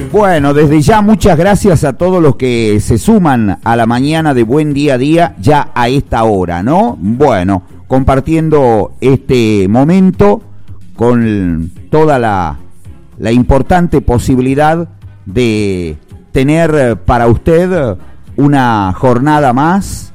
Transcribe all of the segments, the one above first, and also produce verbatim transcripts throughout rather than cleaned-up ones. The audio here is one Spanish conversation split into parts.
Bueno, desde ya muchas gracias a todos los que se suman a la mañana de Buen Día a Día ya a esta hora, ¿no? Bueno, compartiendo este momento con toda la, la importante posibilidad de tener para usted una jornada más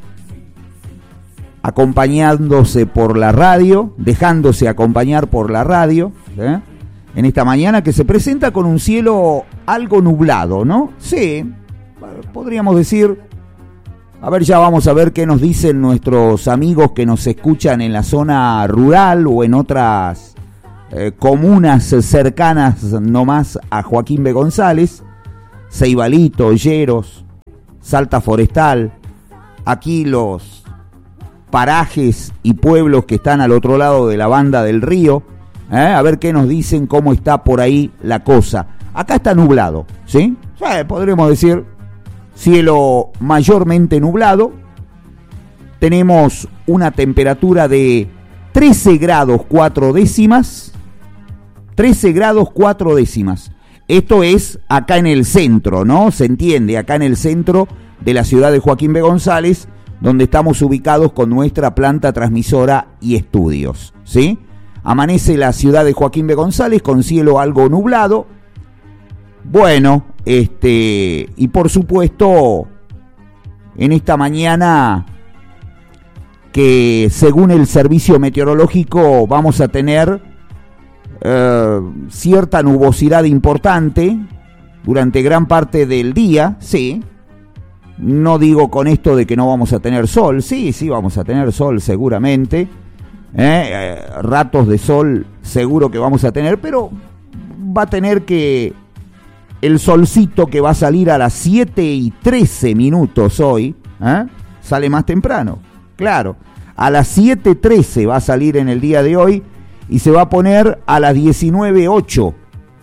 acompañándose por la radio, dejándose acompañar por la radio, ¿eh? En esta mañana que se presenta con un cielo algo nublado, ¿no? Sí, podríamos decir. A ver, ya vamos a ver qué nos dicen nuestros amigos que nos escuchan en la zona rural o en otras eh, comunas cercanas nomás a Joaquín B. González, Ceibalito, Olleros, Salta Forestal, aquí los parajes y pueblos que están al otro lado de la banda del río. ¿Eh? A ver qué nos dicen, cómo está por ahí la cosa. Acá está nublado, ¿sí? Sí, podríamos decir cielo mayormente nublado. Tenemos una temperatura de trece grados cuatro décimas. trece grados cuatro décimas. Esto es acá en el centro, ¿no? Se entiende, acá en el centro de la ciudad de Joaquín B. González, donde estamos ubicados con nuestra planta transmisora y estudios, ¿sí? Amanece la ciudad de Joaquín B. González con cielo algo nublado. Bueno, este, y por supuesto, en esta mañana que según el servicio meteorológico vamos a tener eh, cierta nubosidad importante durante gran parte del día, sí. No digo con esto de que no vamos a tener sol, sí, sí vamos a tener sol seguramente. Eh, eh, ratos de sol seguro que vamos a tener, pero va a tener que el solcito que va a salir a las siete y trece minutos hoy, ¿eh? Sale más temprano, claro, a las siete trece va a salir en el día de hoy y se va a poner a las diecinueve ocho,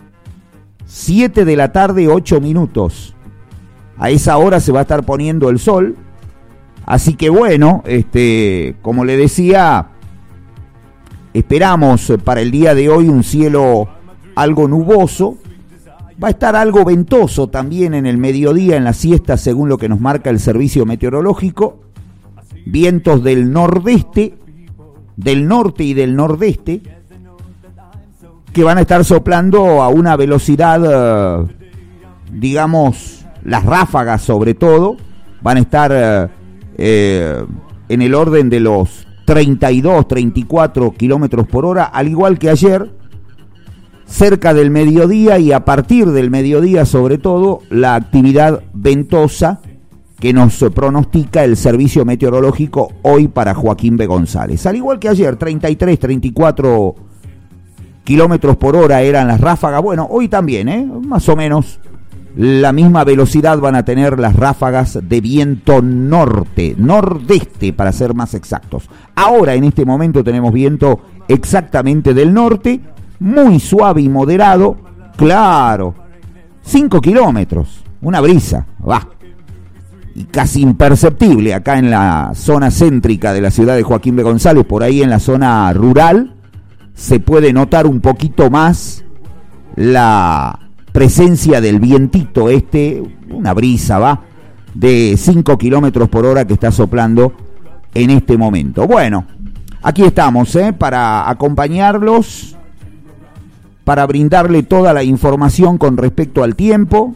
siete de la tarde, ocho minutos. A esa hora se va a estar poniendo el sol, así que bueno, este, como le decía, esperamos para el día de hoy un cielo algo nuboso. Va a estar algo ventoso también en el mediodía, en la siesta, según lo que nos marca el servicio meteorológico. Vientos del nordeste, del norte y del nordeste, que van a estar soplando a una velocidad, digamos, las ráfagas sobre todo, van a estar eh, en el orden de los treinta y dos, treinta y cuatro kilómetros por hora, al igual que ayer, cerca del mediodía y a partir del mediodía sobre todo, la actividad ventosa que nos pronostica el servicio meteorológico hoy para Joaquín B. González. Al igual que ayer, treinta y tres, treinta y cuatro kilómetros por hora eran las ráfagas, bueno, hoy también, ¿eh? Más o menos la misma velocidad van a tener las ráfagas de viento norte, nordeste para ser más exactos. Ahora en este momento tenemos viento exactamente del norte, muy suave y moderado, claro, cinco kilómetros, una brisa, va, y casi imperceptible acá en la zona céntrica de la ciudad de Joaquín B. González, por ahí en la zona rural, se puede notar un poquito más la presencia del vientito este, una brisa, va, de cinco kilómetros por hora que está soplando en este momento. Bueno, aquí estamos, ¿eh? Para acompañarlos, para brindarle toda la información con respecto al tiempo.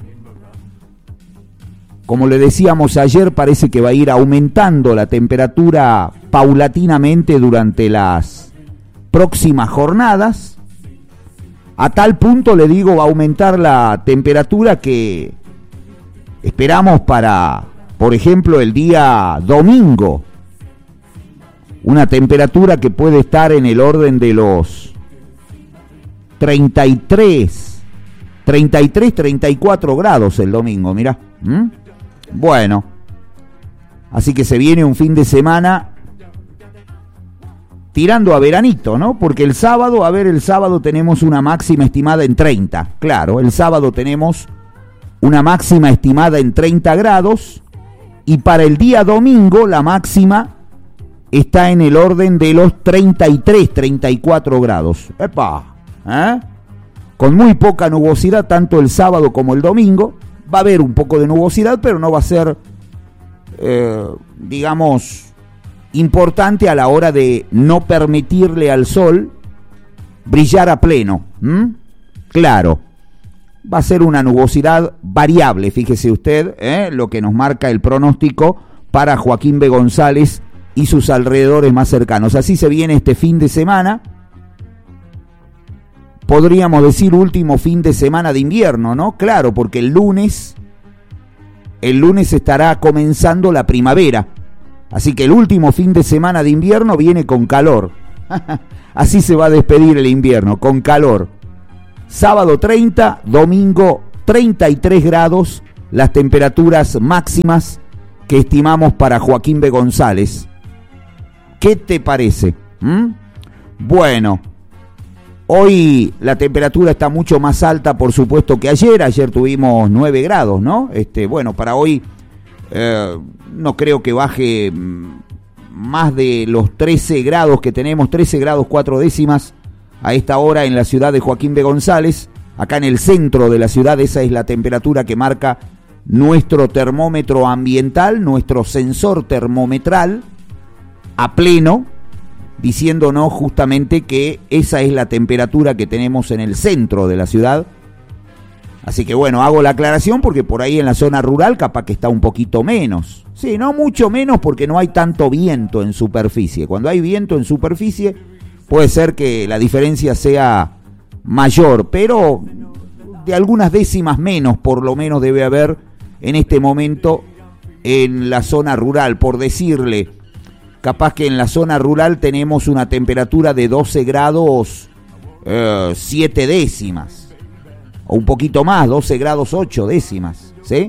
Como le decíamos ayer, parece que va a ir aumentando la temperatura paulatinamente durante las próximas jornadas. A tal punto, le digo, va a aumentar la temperatura que esperamos para, por ejemplo, el día domingo. Una temperatura que puede estar en el orden de los treinta y tres, treinta y tres, treinta y cuatro grados el domingo, mirá. ¿Mm? Bueno, así que se viene un fin de semana tirando a veranito, ¿no? Porque el sábado, a ver, el sábado tenemos una máxima estimada en treinta. Claro, el sábado tenemos una máxima estimada en treinta grados y para el día domingo la máxima está en el orden de los treinta y tres, treinta y cuatro grados. ¡Epa! ¿Eh? con muy poca nubosidad tanto el sábado como el domingo. Va a haber un poco de nubosidad, pero no va a ser, eh, digamos, importante a la hora de no permitirle al sol brillar a pleno. ¿Mm? Claro, va a ser una nubosidad variable, fíjese usted, ¿eh? Lo que nos marca el pronóstico para Joaquín B. González y sus alrededores más cercanos. Así se viene este fin de semana. Podríamos decir último fin de semana de invierno, ¿no? Claro, porque el lunes, el lunes estará comenzando la primavera. Así que el último fin de semana de invierno viene con calor. Así se va a despedir el invierno, con calor. Sábado treinta, domingo treinta y tres grados, las temperaturas máximas que estimamos para Joaquín B. González. ¿Qué te parece? ¿Mm? Bueno, hoy la temperatura está mucho más alta, por supuesto, que ayer. Ayer tuvimos nueve grados, ¿no? Este, bueno, para hoy eh, no creo que baje más de los trece grados que tenemos, trece grados cuatro décimas a esta hora en la ciudad de Joaquín B. González. Acá en el centro de la ciudad, esa es la temperatura que marca nuestro termómetro ambiental, nuestro sensor termometral a pleno, diciéndonos justamente que esa es la temperatura que tenemos en el centro de la ciudad. Así que bueno, hago la aclaración porque por ahí en la zona rural capaz que está un poquito menos. Sí, no mucho menos porque no hay tanto viento en superficie. Cuando hay viento en superficie puede ser que la diferencia sea mayor, pero de algunas décimas menos por lo menos debe haber en este momento en la zona rural. Por decirle, capaz que en la zona rural tenemos una temperatura de doce grados eh, siete décimas. O un poquito más, doce grados ocho décimas. ¿Sí?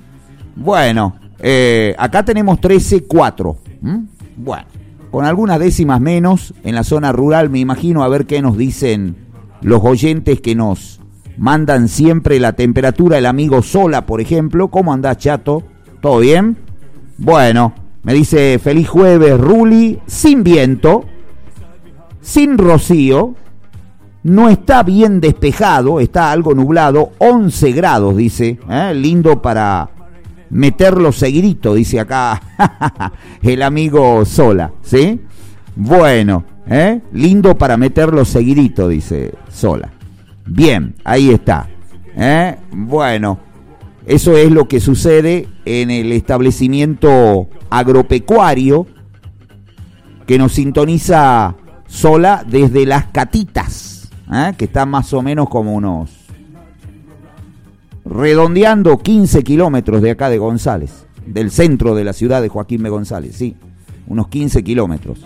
Bueno, eh, acá tenemos trece cuatro. ¿Mm? Bueno, con algunas décimas menos en la zona rural, me imagino a ver qué nos dicen los oyentes que nos mandan siempre la temperatura. El amigo Sola, por ejemplo. ¿Cómo andás, chato? ¿Todo bien? Bueno, me dice feliz jueves, Ruli, sin viento, sin rocío, no está bien despejado, está algo nublado, once grados, dice, ¿eh? Lindo para meterlo seguidito, dice acá el amigo Sola, ¿sí? Bueno, ¿eh? Lindo para meterlo seguidito, dice Sola. Bien, ahí está, ¿eh? Bueno. Eso es lo que sucede en el establecimiento agropecuario que nos sintoniza Sola desde Las Catitas, ¿eh? Que está más o menos como unos, redondeando quince kilómetros de acá de González, del centro de la ciudad de Joaquín B. González, sí, unos quince kilómetros.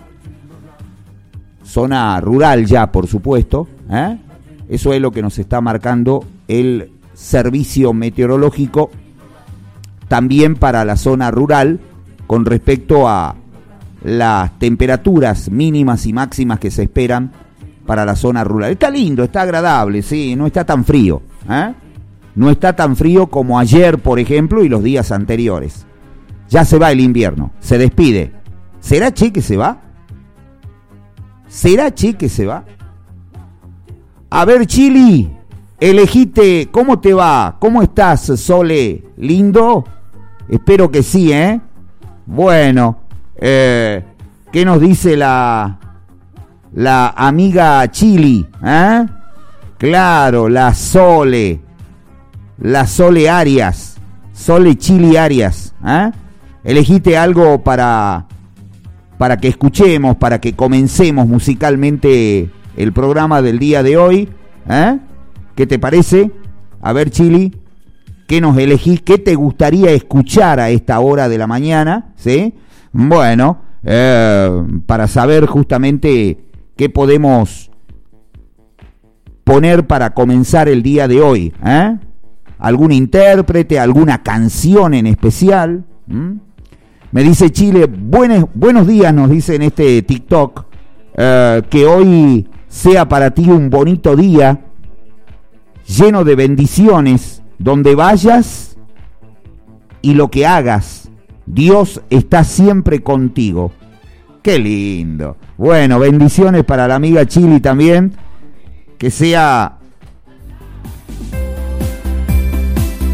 Zona rural ya, por supuesto, ¿eh? Eso es lo que nos está marcando el servicio meteorológico también para la zona rural con respecto a las temperaturas mínimas y máximas que se esperan para la zona rural. Está lindo, está agradable, sí, no está tan frío, ¿eh? No está tan frío como ayer, por ejemplo, y los días anteriores. Ya se va el invierno, se despide. ¿Será che que se va? ¿Será che que se va? A ver, Chili, elegiste, ¿cómo te va? ¿Cómo estás, Sole? ¿Lindo? Espero que sí, ¿eh? Bueno, eh, ¿qué nos dice la, la amiga Chili? ¿Eh? Claro, la Sole, la Sole Arias, Sole Chili Arias, ¿eh? Elegiste algo para, para que escuchemos, para que comencemos musicalmente el programa del día de hoy, ¿eh? ¿Qué te parece? A ver, Chili, ¿qué nos elegís? ¿Qué te gustaría escuchar a esta hora de la mañana? ¿Sí? Bueno, eh, para saber justamente qué podemos poner para comenzar el día de hoy, ¿eh? ¿Algún intérprete, alguna canción en especial? ¿Mm? Me dice Chile, buenos, buenos días, nos dice en este TikTok, eh, que hoy sea para ti un bonito día, lleno de bendiciones, donde vayas y lo que hagas, Dios está siempre contigo. ¡Qué lindo! Bueno, bendiciones para la amiga Chili también, que sea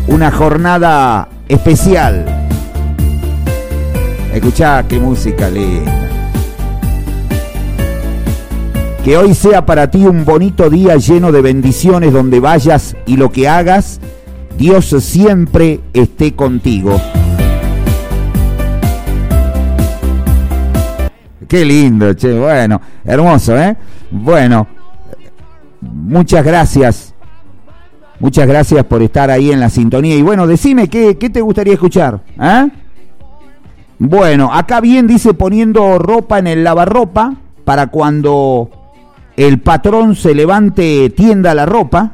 una jornada especial. Escuchá qué música linda. Que hoy sea para ti un bonito día lleno de bendiciones donde vayas y lo que hagas, Dios siempre esté contigo. Qué lindo, che, bueno, hermoso, ¿eh? Bueno, muchas gracias. Muchas gracias por estar ahí en la sintonía. Y bueno, decime, ¿qué, qué te gustaría escuchar? ¿Eh? Bueno, acá bien dice poniendo ropa en el lavarropa para cuando el patrón se levante, tienda la ropa.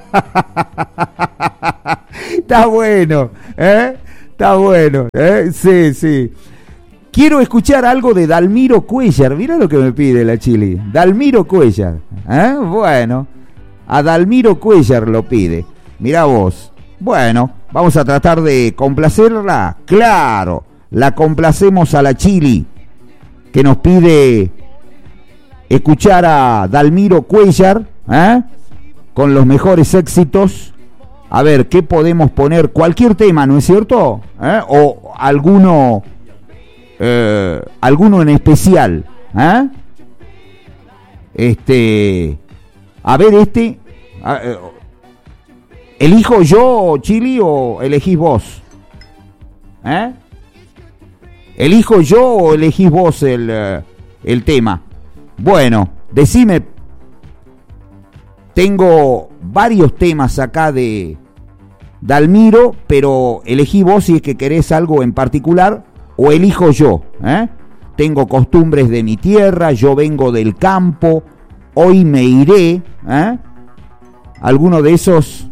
Está bueno, ¿eh? Está bueno, ¿eh? Sí, sí. Quiero escuchar algo de Dalmiro Cuellar. Mira lo que me pide la Chili. Dalmiro Cuellar, ¿eh? Bueno, a Dalmiro Cuellar lo pide. Mirá vos. Bueno, vamos a tratar de complacerla. Claro, la complacemos a la Chili, que nos pide escuchar a Dalmiro Cuellar, ¿eh? Con los mejores éxitos. A ver, ¿qué podemos poner? Cualquier tema, ¿no es cierto? ¿Eh? O alguno, eh, alguno en especial, ¿eh? Este, a ver, este, a, eh, ¿elijo yo, Chili, o elegís vos? ¿Eh? ¿Elijo yo o elegís vos el, uh, el tema? Bueno, decime. Tengo varios temas acá de Dalmiro, pero elegí vos si es que querés algo en particular, o elijo yo, ¿eh? Tengo costumbres de mi tierra, yo vengo del campo, hoy me iré, ¿eh? Alguno de esos,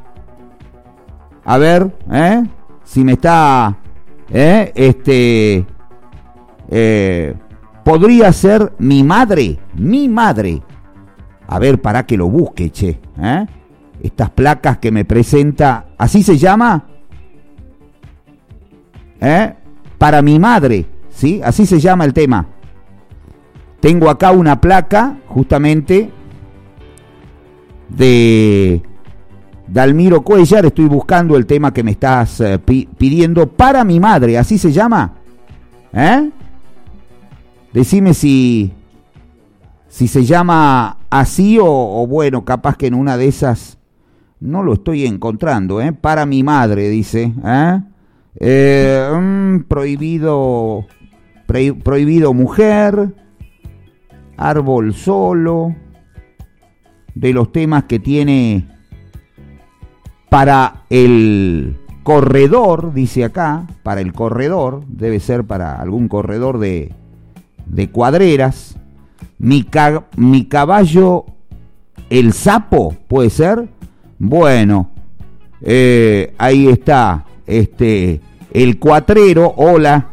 a ver, ¿eh? Si me está, ¿eh? Este, eh, podría ser mi madre, mi madre. A ver, para que lo busque, che, ¿eh? Estas placas que me presenta, ¿así se llama? ¿Eh? Para mi madre, ¿sí? Así se llama el tema. Tengo acá una placa, justamente, de Dalmiro Cuellar. Estoy buscando el tema que me estás eh, pi- pidiendo. Para mi madre, ¿así se llama? ¿Eh? Decime si... Si se llama así o, o bueno, capaz que en una de esas no lo estoy encontrando, ¿eh? Para mi madre, dice, ¿eh? Eh, mm, prohibido, pre, prohibido mujer, árbol solo, de los temas que tiene para el corredor, dice acá, para el corredor, debe ser para algún corredor de, de cuadreras. Mi, ca- mi caballo, el sapo, ¿puede ser? Bueno, eh, ahí está, este, el cuatrero, hola.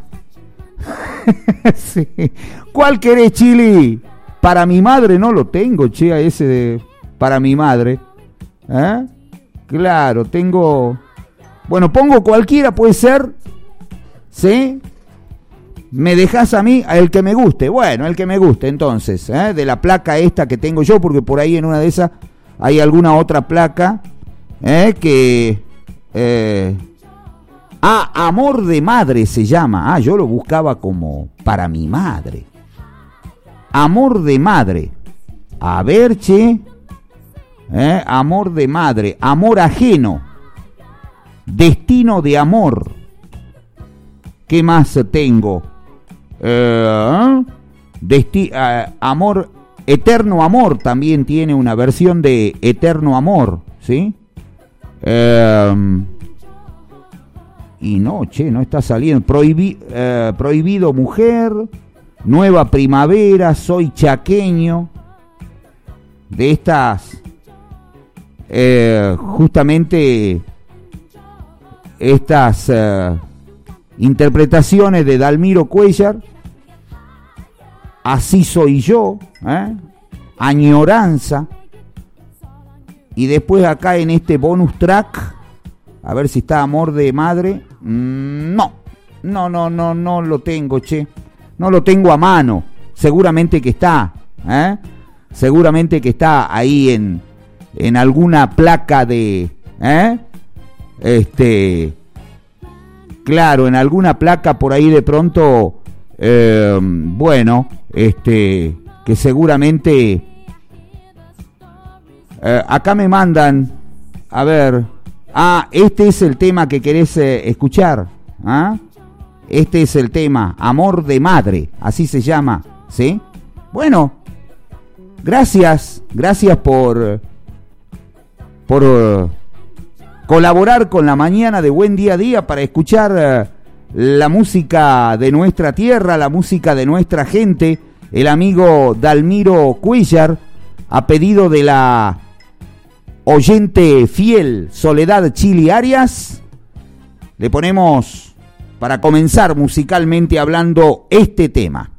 Sí. ¿Cuál querés, Chili? Para mi madre no lo tengo, che, a ese de para mi madre. ¿Eh? Claro, tengo... Bueno, pongo cualquiera, puede ser, ¿sí? Me dejás a mí, el que me guste. Bueno, el que me guste, entonces, ¿eh? De la placa esta que tengo yo, porque por ahí en una de esas hay alguna otra placa, ¿eh? Que... Eh... Ah, Amor de Madre se llama. Ah, yo lo buscaba como para mi madre. Amor de Madre. A ver, che. ¿Eh? Amor de Madre. Amor ajeno. Destino de amor. ¿Qué más tengo? Eh, desti- uh, amor, Eterno Amor también tiene una versión de Eterno Amor, ¿sí? Eh, y no, che, no está saliendo. Prohibi- eh, prohibido Mujer, Nueva Primavera, Soy Chaqueño. De estas, eh, justamente, estas... Eh, interpretaciones de Dalmiro Cuellar. Así soy yo, ¿eh? Añoranza. Y después acá en este bonus track, a ver si está Amor de Madre. Mm, no, no, no, no, no lo tengo, che. No lo tengo a mano. Seguramente que está, ¿eh? Seguramente que está ahí en, en alguna placa de, ¿eh? Este, claro, en alguna placa por ahí de pronto, eh, bueno, este, que seguramente, eh, acá me mandan, a ver, ah, este es el tema que querés eh, escuchar, ¿ah? Este es el tema, Amor de Madre, así se llama, ¿sí? Bueno, gracias, gracias por, por uh, colaborar con la mañana de Buen Día a Día para escuchar uh, la música de nuestra tierra, la música de nuestra gente. El amigo Dalmiro Cuellar, a pedido de la oyente fiel Soledad Chili Arias, le ponemos, para comenzar musicalmente hablando, este tema.